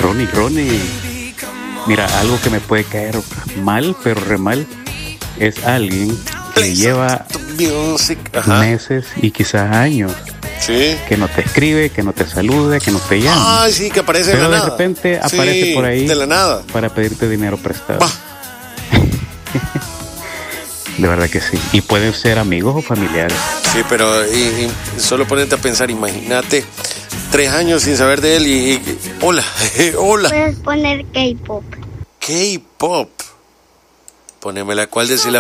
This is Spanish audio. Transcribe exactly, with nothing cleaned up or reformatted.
Ronnie, Ronnie. Mira, algo que me puede caer mal, pero re mal, es alguien que lleva meses y quizás años. Sí. Que no te escribe, que no te salude, que no te llama. Ah, sí, que aparece pero de la nada. Pero de repente aparece sí, por ahí de la nada. para pedirte dinero prestado. Bah. De verdad que sí. Y pueden ser amigos o familiares. Sí, pero y, y solo ponerte a pensar, imagínate, tres años sin saber de él y... y hola, hola. Puedes poner K-pop. K-pop. Ponémela, ¿cuál decir la